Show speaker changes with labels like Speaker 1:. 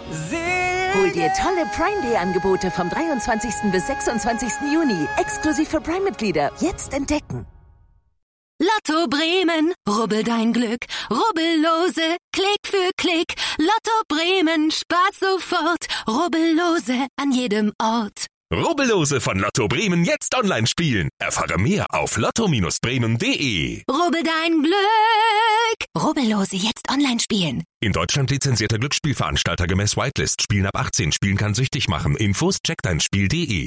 Speaker 1: Hol dir tolle Prime Day Angebote vom 23. bis 26. Juni. Exklusiv für Prime-Mitglieder. Jetzt entdecken.
Speaker 2: Lotto Bremen, rubbel dein Glück, rubbellose, Klick für Klick. Lotto Bremen, Spaß sofort, rubbellose an jedem Ort.
Speaker 3: Rubbellose von Lotto Bremen jetzt online spielen. Erfahre mehr auf lotto-bremen.de.
Speaker 2: Rubbel dein Glück, rubbellose jetzt online spielen.
Speaker 3: In Deutschland lizenzierter Glücksspielveranstalter gemäß Whitelist. Spielen ab 18. Spielen kann süchtig machen. Infos checkteinspiel.de.